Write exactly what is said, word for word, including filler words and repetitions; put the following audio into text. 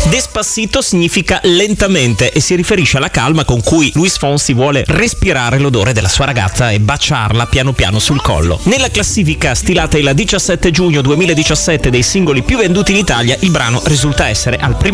Despacito significa lentamente e si riferisce alla calma con cui Luis Fonsi vuole respirare l'odore della sua ragazza e baciarla piano piano sul collo. Nella classifica stilata il diciassette giugno duemiladiciassette dei singoli più venduti in Italia, il brano risulta essere al primo